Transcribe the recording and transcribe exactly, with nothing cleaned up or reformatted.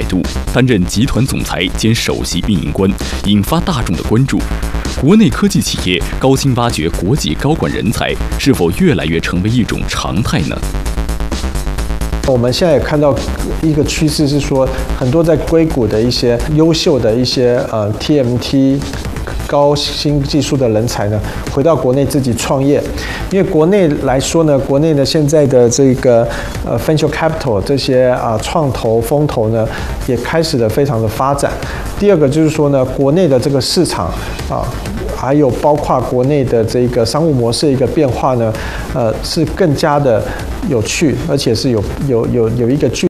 度，担任集团总裁兼首席运营官，引发大众的关注。国内科技企业高薪挖掘国际高管人才，是否越来越成为一种常态呢？ 我们现在也看到一个趋势是说，很多在硅谷的一些优秀的一些呃 T M T 高新技术的人才呢，回到国内自己创业。因为国内来说呢，国内呢现在的这个呃 venture capital 这些啊、呃、创投风投呢，也开始的非常的发展。第二个就是说呢，国内的这个市场啊。还有包括国内的这个商务模式的一个变化呢，呃，是更加的有趣，而且是有有有有一个具